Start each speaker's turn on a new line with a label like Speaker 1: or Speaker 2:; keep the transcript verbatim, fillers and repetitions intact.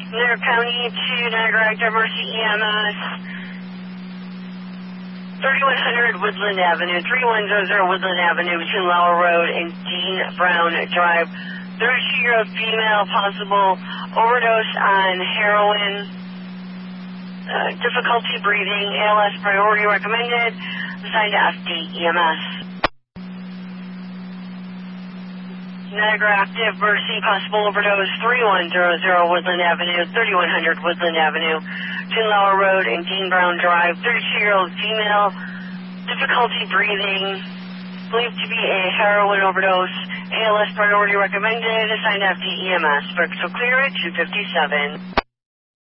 Speaker 1: Niagara County to Niagara Active Mercy E M S. thirty-one hundred Woodland Avenue, thirty-one hundred Woodland Avenue between Lowell Road and Dean Brown Drive. thirty-two-year-old female, possible overdose on heroin, uh, difficulty breathing, A L S priority recommended, assigned to F D E M S. Niagara Active Mercy, possible overdose, thirty-one hundred Woodland Avenue, thirty-one hundred Woodland Avenue, between Lowell Road and Dean Brown Drive. thirty-two-year-old female, difficulty breathing, believed to be a heroin overdose, A L S priority recommended, assigned to F D E M S. So clear at two fifty-seven.